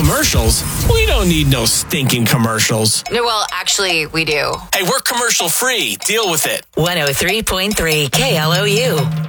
Commercials? We don't need no stinking commercials. No, well, actually, we do. Hey, we're commercial free. Deal with it. 103.3 KLOU.